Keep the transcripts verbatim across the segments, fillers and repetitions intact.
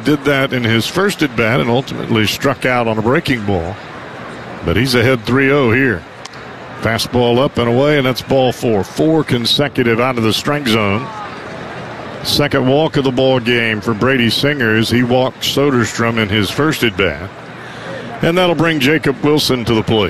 did that in his first at-bat and ultimately struck out on a breaking ball. But he's ahead three oh here. Fastball up and away, and that's ball four. Four consecutive out of the strike zone. Second walk of the ball game for Brady Singer as he walked Soderstrom in his first at-bat. And that'll bring Jacob Wilson to the plate.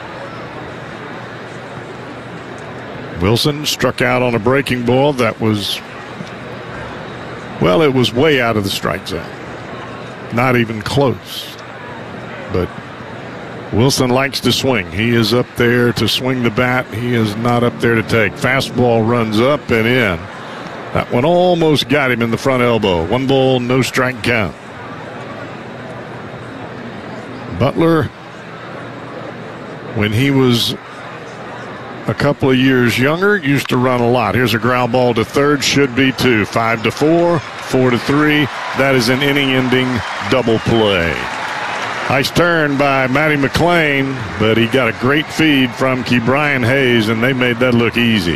Wilson struck out on a breaking ball that was, well, it was way out of the strike zone. Not even close. But Wilson likes to swing. He is up there to swing the bat. He is not up there to take. Fastball runs up and in. That one almost got him in the front elbow. One ball, no strike count. Butler, when he was a couple of years younger, used to run a lot. Here's a ground ball to third, should be two. Five to four, four to three. That is an inning-ending double play. Nice turn by Matty McLain, but he got a great feed from Ke'Bryan Hayes, and they made that look easy.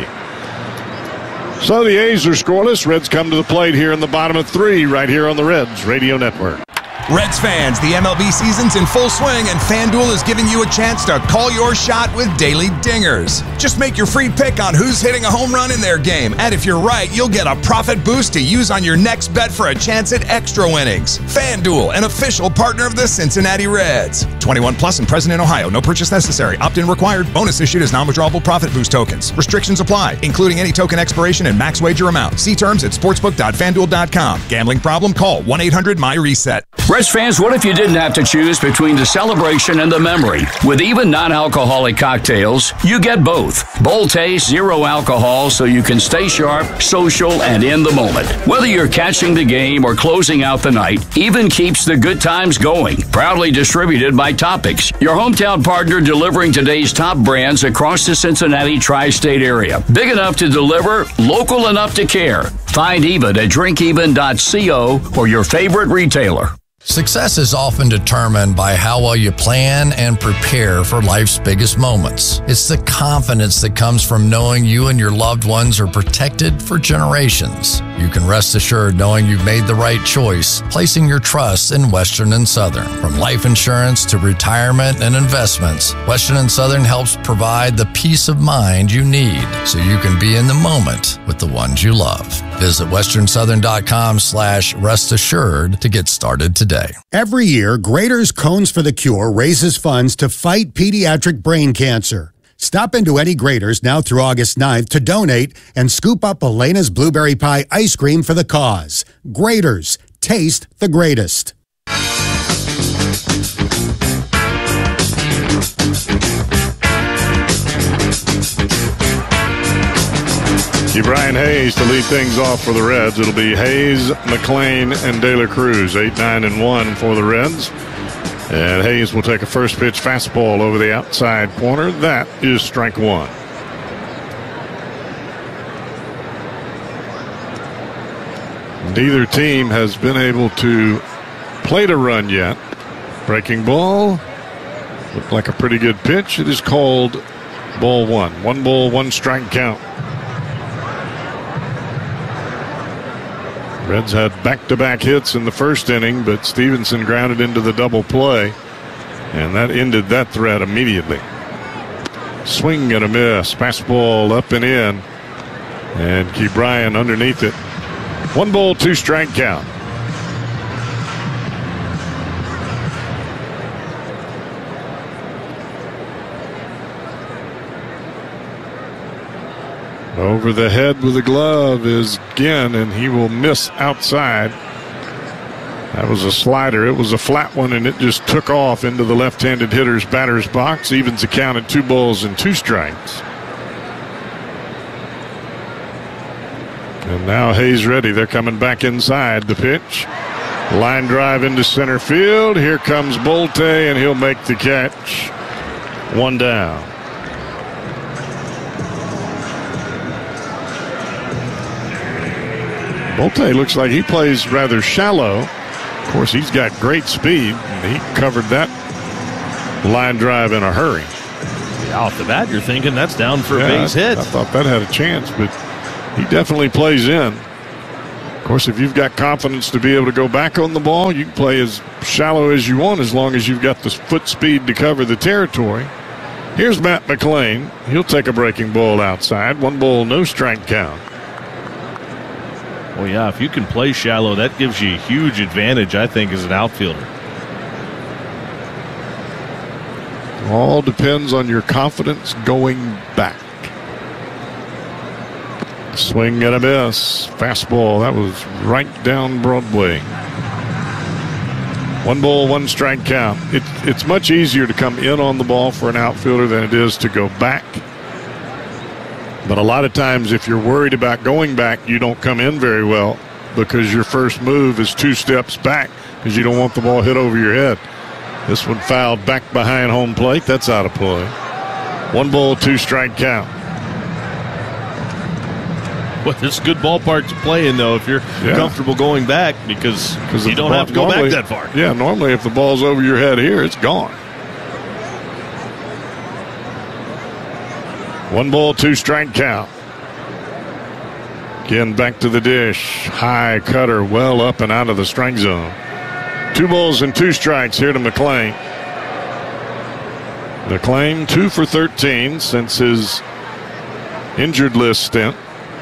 So the A's are scoreless. Reds come to the plate here in the bottom of three, right here on the Reds Radio Network. Reds fans, the M L B season's in full swing, and FanDuel is giving you a chance to call your shot with daily dingers. Just make your free pick on who's hitting a home run in their game, and if you're right, you'll get a profit boost to use on your next bet for a chance at extra winnings. FanDuel, an official partner of the Cincinnati Reds. twenty-one plus and present in Ohio. No purchase necessary. Opt-in required. Bonus issued as non-withdrawable profit boost tokens. Restrictions apply, including any token expiration and max wager amount. See terms at sportsbook dot fan duel dot com. Gambling problem? Call one eight hundred my reset. Reds fans, what if you didn't have to choose between the celebration and the memory? With even non-alcoholic cocktails, you get both. Bold taste, zero alcohol, so you can stay sharp, social, and in the moment. Whether you're catching the game or closing out the night, Even keeps the good times going. Proudly distributed by Topics, your hometown partner delivering today's top brands across the Cincinnati tri-state area. Big enough to deliver, local enough to care. Find Even at drink even dot co or your favorite retailer. Success is often determined by how well you plan and prepare for life's biggest moments. It's the confidence that comes from knowing you and your loved ones are protected for generations. You can rest assured knowing you've made the right choice, placing your trust in Western and Southern. From life insurance to retirement and investments, Western and Southern helps provide the peace of mind you need so you can be in the moment with the ones you love. Visit western southern dot com slash rest assured to get started today. Every year, Graeter's Cones for the Cure raises funds to fight pediatric brain cancer. Stop into any Graeter's now through August ninth to donate and scoop up Elena's Blueberry Pie ice cream for the cause. Graeter's, taste the greatest. Ke'Bryan Hayes to lead things off for the Reds. It'll be Hayes, McLain, and De La Cruz. eight, nine, and one for the Reds. And Hayes will take a first pitch fastball over the outside corner. That is strike one. Neither team has been able to plate a run yet. Breaking ball. Looked like a pretty good pitch. It is called ball one. One ball, one strike count. Reds had back-to-back hits in the first inning, but Stevenson grounded into the double play, and that ended that threat immediately. Swing and a miss. Fastball up and in, and Ke'Bryan underneath it. One ball, two strike count. Over the head with the glove is Ginn, and he will miss outside. That was a slider. It was a flat one, and it just took off into the left-handed hitter's batter's box. Evens the count at two balls and two strikes. And now Hayes ready. They're coming back inside. The pitch. Line drive into center field. Here comes Bolte, and he'll make the catch. One down. Bolte looks like he plays rather shallow. Of course, he's got great speed, and he covered that line drive in a hurry. Yeah, off the bat, you're thinking that's down for yeah, a base hit. I, I thought that had a chance, but he definitely plays in. course, if you've got confidence to be able to go back on the ball, you can play as shallow as you want as long as you've got the foot speed to cover the territory. Here's Matt McLean. He'll take a breaking ball outside. One ball, no strike count. Well, yeah, if you can play shallow, that gives you a huge advantage, I think, as an outfielder. All depends on your confidence going back. Swing and a miss. Fastball. That was right down Broadway. One ball, one strike count. It, it's much easier to come in on the ball for an outfielder than it is to go back. But a lot of times if you're worried about going back, you don't come in very well because your first move is two steps back because you don't want the ball hit over your head. This one fouled back behind home plate. That's out of play. One ball, two strike count. Well, it's a good ballpark to play in, though, if you're yeah. comfortable going back because you don't have to go normally, back that far. Yeah, normally if the ball's over your head here, it's gone. One ball, two strike count. Again, back to the dish. High cutter, well up and out of the strike zone. Two balls and two strikes here to McLean. McLean, two for thirteen since his injured list stint.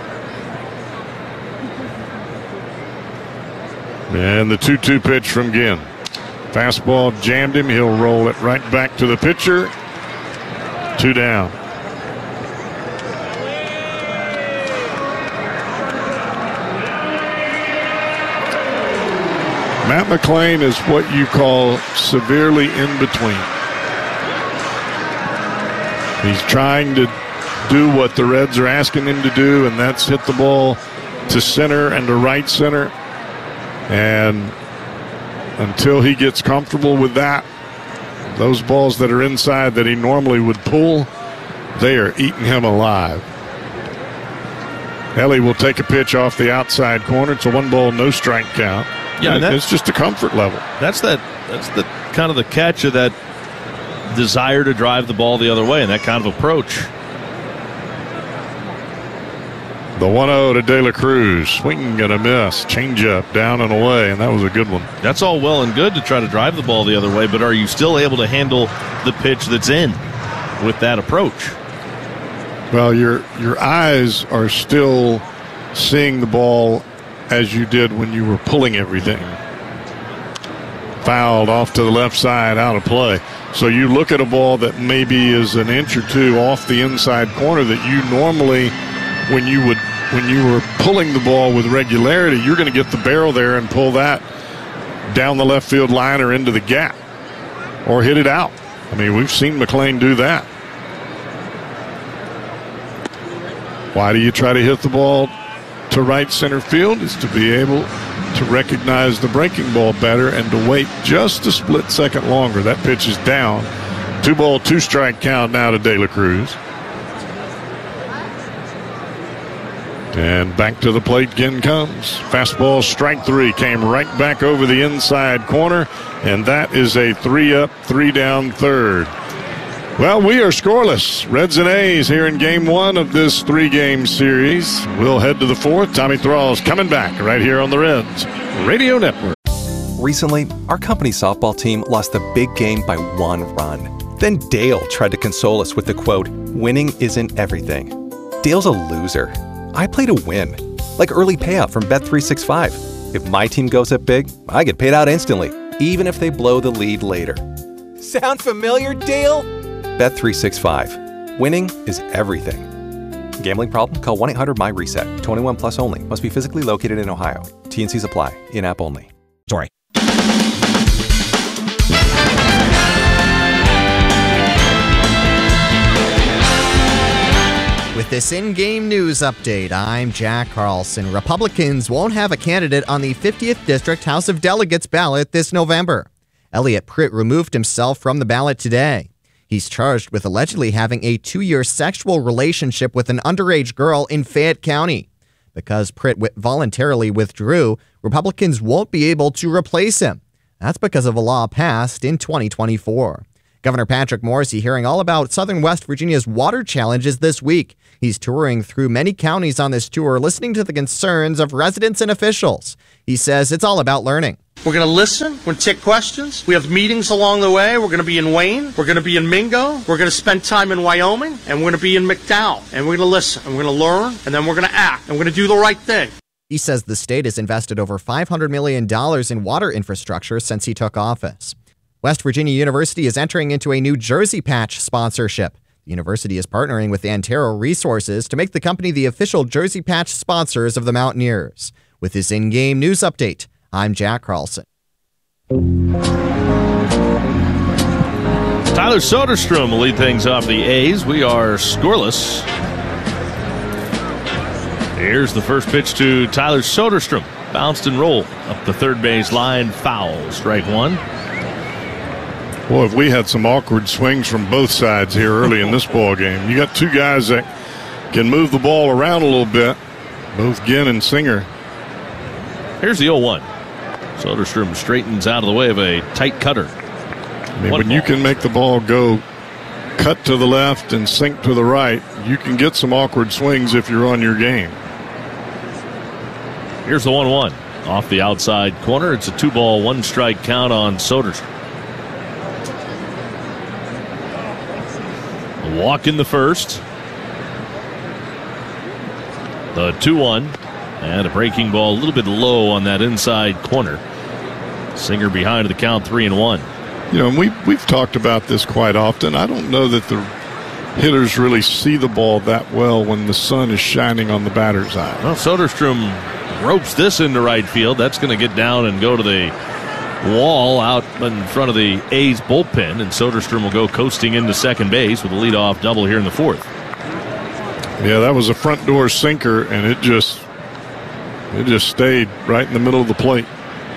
And the two two pitch from Ginn. Fastball jammed him. He'll roll it right back to the pitcher. Two down. Matt McLean is what you call severely in between. He's trying to do what the Reds are asking him to do, and that's hit the ball to center and to right center. And until he gets comfortable with that, those balls that are inside that he normally would pull, they are eating him alive. Ellie will take a pitch off the outside corner. It's a one ball, no strike count. Yeah, and it's just a comfort level. That's that. That's the kind of the catch of that desire to drive the ball the other way and that kind of approach. The one oh to De La Cruz. Swing and a miss. Changeup down and away, and that was a good one. That's all well and good to try to drive the ball the other way, but are you still able to handle the pitch that's in with that approach? Well, your your eyes are still seeing the ball as you did when you were pulling everything. Fouled off to the left side, out of play. So you look at a ball that maybe is an inch or two off the inside corner that you normally, when you would when you were pulling the ball with regularity, you're going to get the barrel there and pull that down the left field line or into the gap or hit it out. I mean, we've seen McLean do that. Why do you try to hit the ball to right center field? Is to be able to recognize the breaking ball better and to wait just a split second longer. That pitch is down. Two ball, two strike count now to De La Cruz. And back to the plate again comes. Fastball, strike three, came right back over the inside corner, and that is a three up, three down third. Well, we are scoreless. Reds and A's here in game one of this three-game series. We'll head to the fourth. Tommy Thrall's coming back right here on the Reds Radio Network. Recently, our company's softball team lost the big game by one run. Then Dale tried to console us with the quote, "Winning isn't everything." Dale's a loser. I play to win, like early payout from Bet three sixty-five. If my team goes up big, I get paid out instantly, even if they blow the lead later. Sound familiar, Dale? Bet three sixty-five. Winning is everything. Gambling problem? Call one eight hundred M Y reset. twenty-one plus only. Must be physically located in Ohio. T and C's apply. In-app only. Sorry. With this in-game news update, I'm Jack Carlson. Republicans won't have a candidate on the fiftieth District House of Delegates ballot this November. Elliot Pritt removed himself from the ballot today. He's charged with allegedly having a two-year sexual relationship with an underage girl in Fayette County. Because Pritt voluntarily withdrew, Republicans won't be able to replace him. That's because of a law passed in twenty twenty-four. Governor Patrick Morrisey hearing all about Southern West Virginia's water challenges this week. He's touring through many counties on this tour, listening to the concerns of residents and officials. He says it's all about learning. We're going to listen. We're going to take questions. We have meetings along the way. We're going to be in Wayne. We're going to be in Mingo. We're going to spend time in Wyoming. And we're going to be in McDowell. And we're going to listen. And we're going to learn. And then we're going to act. And we're going to do the right thing. He says the state has invested over five hundred million dollars in water infrastructure since he took office. West Virginia University is entering into a new Jersey Patch sponsorship. The university is partnering with Antero Resources to make the company the official Jersey Patch sponsors of the Mountaineers. With this in-game news update, I'm Jack Carlson. Tyler Soderstrom will lead things off the A's. We are scoreless. Here's the first pitch to Tyler Soderstrom. Bounced and rolled up the third base line. Foul. Strike one. Boy, if we had some awkward swings from both sides here early in this ball game. You got two guys that can move the ball around a little bit, both Ginn and Singer. Here's the oh one. Soderstrom straightens out of the way of a tight cutter. I mean, One when ball. you can make the ball go cut to the left and sink to the right, you can get some awkward swings if you're on your game. Here's the one one. Off the outside corner. It's a two-ball, one-strike count on Soderstrom. A walk in the first. The two one. And a breaking ball a little bit low on that inside corner. Singer behind the count, three and one. You know, and we, we've talked about this quite often. I don't know that the hitters really see the ball that well when the sun is shining on the batter's eye. Well, Soderstrom ropes this into right field. That's going to get down and go to the wall out in front of the A's bullpen, and Soderstrom will go coasting into second base with a leadoff double here in the fourth. Yeah, that was a front door sinker, and it just it just stayed right in the middle of the plate.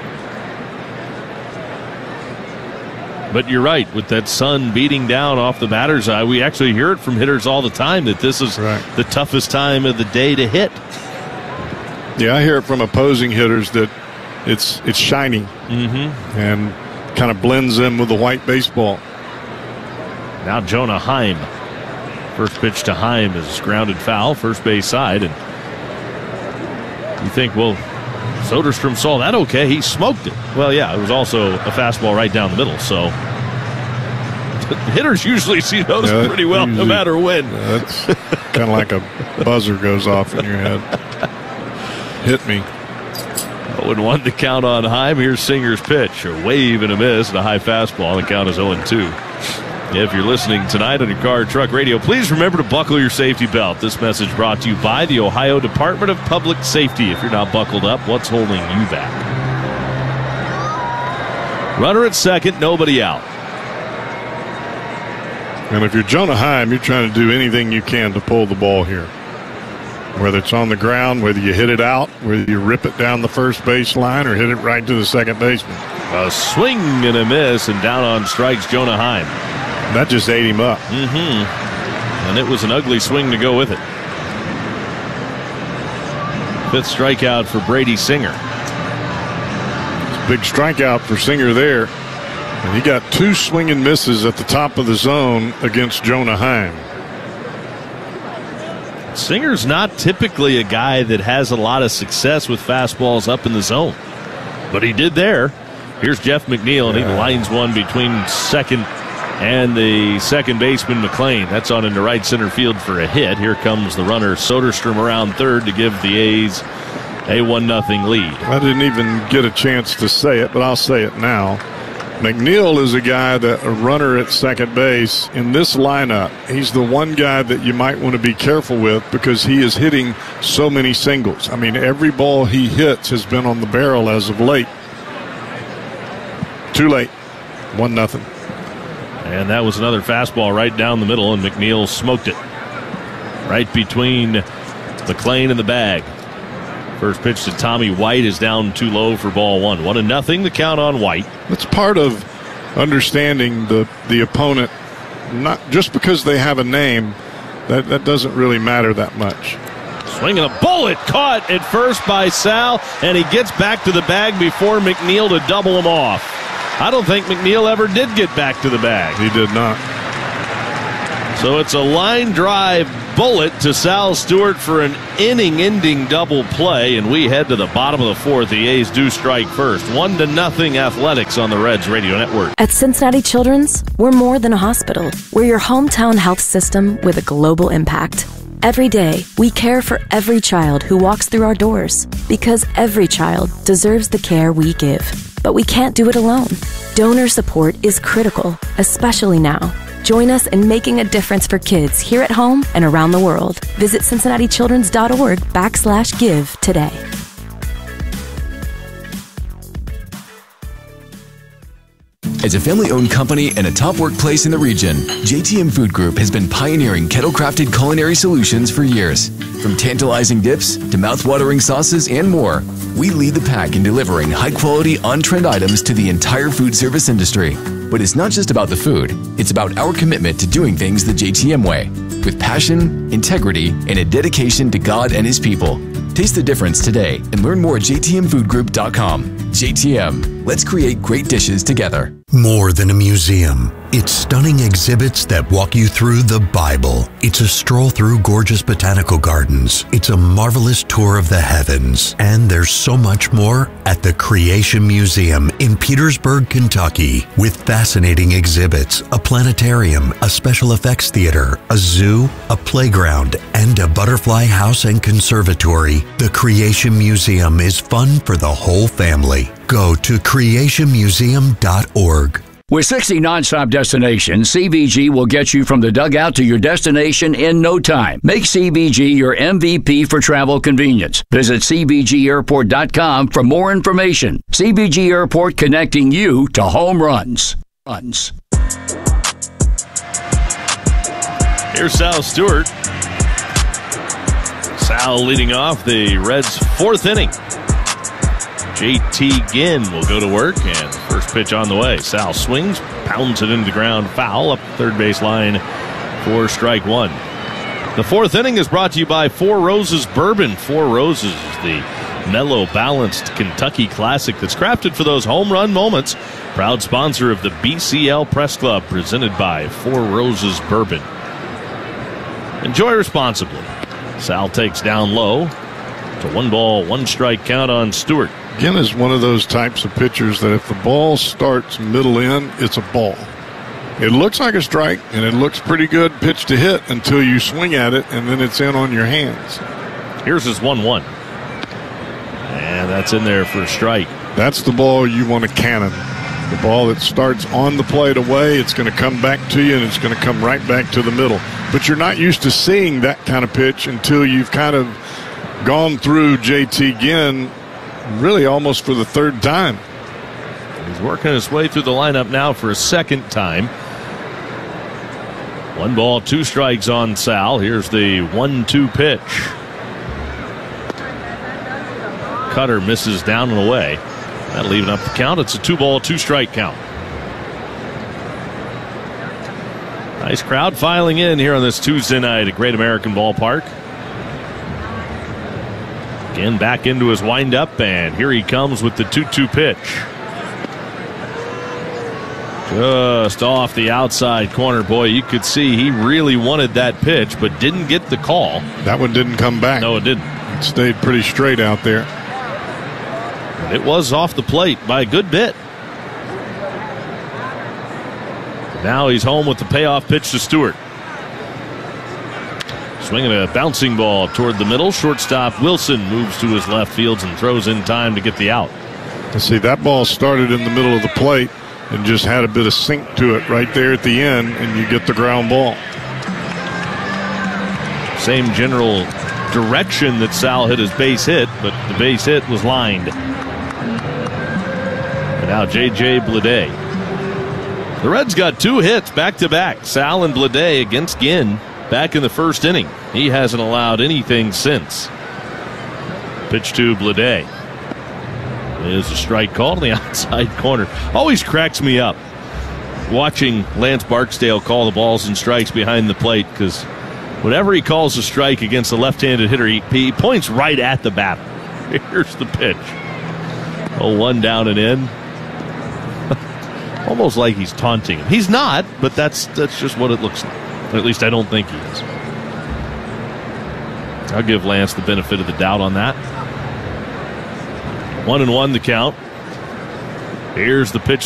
But you're right, with that sun beating down off the batter's eye, we actually hear it from hitters all the time that this is right. the toughest time of the day to hit. Yeah, I hear it from opposing hitters that it's it's shiny mm-hmm. and kind of blends in with the white baseball. Now Jonah Heim. First pitch to Heim is grounded foul, first base side. And you think, well, Soderstrom saw that okay. He smoked it. Well, yeah, it was also a fastball right down the middle. So hitters usually see those yeah, pretty well usually, no matter when. Yeah, that's kind of like a buzzer goes off in your head. Hit me. oh and one to count on Heim. Here's Singer's pitch. A wave and a miss and a high fastball. The count is oh and two. If you're listening tonight on your car or truck radio, please remember to buckle your safety belt. This message brought to you by the Ohio Department of Public Safety. If you're not buckled up, what's holding you back? Runner at second, nobody out. And if you're Jonah Heim, you're trying to do anything you can to pull the ball here. Whether it's on the ground, whether you hit it out, whether you rip it down the first base line or hit it right to the second baseman. A swing and a miss, and down on strikes Jonah Heim. That just ate him up. Mm-hmm. And it was an ugly swing to go with it. Fifth strikeout for Brady Singer. Big strikeout for Singer there. And he got two swing and misses at the top of the zone against Jonah Heim. Singer's not typically a guy that has a lot of success with fastballs up in the zone. But he did there. Here's Jeff McNeil, and he lines one between second and the second baseman McLean. That's on into right center field for a hit. Here comes the runner Soderstrom around third to give the A's a one nothing lead. I didn't even get a chance to say it, but I'll say it now. McNeil is a guy that a runner at second base in this lineup. He's the one guy that you might want to be careful with because he is hitting so many singles. I mean, every ball he hits has been on the barrel as of late. Too late. One nothing. And that was another fastball right down the middle, and McNeil smoked it. Right between McLean and the bag. First pitch to Tommy White is down too low for ball one. One and nothing, the count on White. That's part of understanding the, the opponent. Not just because they have a name, that, that doesn't really matter that much. Swinging a bullet, caught at first by Sal, and he gets back to the bag before McNeil to double him off. I don't think McNeil ever did get back to the bag. He did not. So it's a line drive bullet to Sal Stewart for an inning-ending double play, and we head to the bottom of the fourth. The A's do strike first. One to nothing Athletics on the Reds Radio Network. At Cincinnati Children's, we're more than a hospital. We're your hometown health system with a global impact. Every day, we care for every child who walks through our doors because every child deserves the care we give. But we can't do it alone. Donor support is critical, especially now. Join us in making a difference for kids here at home and around the world. Visit cincinnati children's dot org backslash give today. As a family-owned company and a top workplace in the region, J T M Food Group has been pioneering kettle-crafted culinary solutions for years. From tantalizing dips to mouth-watering sauces and more, we lead the pack in delivering high-quality, on-trend items to the entire food service industry. But it's not just about the food, it's about our commitment to doing things the J T M way, with passion, integrity, and a dedication to God and His people. Taste the difference today and learn more at j t m food group dot com. J T M, let's create great dishes together. More than a museum. It's stunning exhibits that walk you through the Bible. It's a stroll through gorgeous botanical gardens. It's a marvelous tour of the heavens. And there's so much more at the Creation Museum in Petersburg, Kentucky, with fascinating exhibits, a planetarium, a special effects theater, a zoo, a playground, and a butterfly house and conservatory. The Creation Museum is fun for the whole family. Go to creation museum dot org. With sixty nonstop destinations, C V G will get you from the dugout to your destination in no time. Make C V G your M V P for travel convenience. Visit c v g airport dot com for more information. C V G Airport, connecting you to home runs. Runs. Here's Sal Stewart. Sal leading off the Reds' fourth inning. J T Ginn will go to work, and first pitch on the way. Sal swings, pounds it into the ground, foul up the third base line for strike one. The fourth inning is brought to you by Four Roses Bourbon. Four Roses is the mellow, balanced Kentucky classic that's crafted for those home run moments. Proud sponsor of the B C L Press Club, presented by Four Roses Bourbon. Enjoy responsibly. Sal takes down low. It's a one ball, one strike count on Stewart. Ginn is one of those types of pitchers that if the ball starts middle in, it's a ball. It looks like a strike, and it looks pretty good pitch to hit until you swing at it, and then it's in on your hands. Here's his one one. And that's in there for a strike. That's the ball you want to cannon. The ball that starts on the plate away, it's going to come back to you, and it's going to come right back to the middle. But you're not used to seeing that kind of pitch until you've kind of gone through J T Ginn really almost for the third time. He's working his way through the lineup now for a second time. One ball, two strikes on Sal. Here's the one two pitch. Cutter misses down and away. That'll even up the count. It's a two ball, two strike count. Nice crowd filing in here on this Tuesday night at Great American Ballpark. Again, back into his windup, and here he comes with the two two pitch. Just off the outside corner. Boy, you could see he really wanted that pitch, but didn't get the call. That one didn't come back. No, it didn't. It stayed pretty straight out there. But it was off the plate by a good bit. Now he's home with the payoff pitch to Stewart. Swinging a bouncing ball toward the middle. Shortstop Wilson moves to his left field and throws in time to get the out. See, that ball started in the middle of the plate and just had a bit of sink to it right there at the end, and you get the ground ball. Same general direction that Sal hit his base hit, but the base hit was lined. And now J J Bleday. The Reds got two hits back-to-back. Sal and Bleday against Ginn back in the first inning. He hasn't allowed anything since. Pitch to Bleday. There's a strike call to the outside corner. Always cracks me up watching Lance Barksdale call the balls and strikes behind the plate, because whenever he calls a strike against a left-handed hitter, he, he points right at the batter. Here's the pitch. Oh, one down and in. Almost like he's taunting him. He's not, but that's that's just what it looks like. At least I don't think he is. I'll give Lance the benefit of the doubt on that. One and one the count. Here's the pitch